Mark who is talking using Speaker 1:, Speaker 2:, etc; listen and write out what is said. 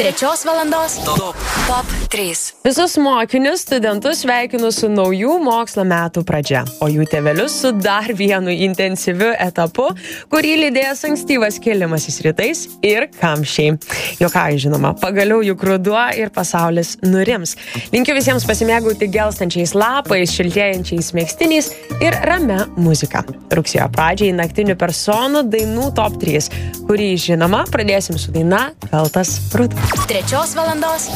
Speaker 1: 3 valandos Top 3.
Speaker 2: Visus mokinius, studentus sveikinu su naujų mokslo metų pradžia, o jų tėvelius su dar vienu intensyviu etapu, kurį lydės ankstyvas kėlimasis rytais ir kamščiai. Juokauju, žinoma, pagaliau juk ruduo ir pasaulis nurims. Linkiu visiems pasimėgauti gelstančiais lapais, šiltėjančiais megztiniais ir ramia muzika. Rugsėjo pradžiai naktinių personų dainų Top 3, kurį, žinoma, pradėsim su daina Kaltas ruduo.
Speaker 1: 3 valandos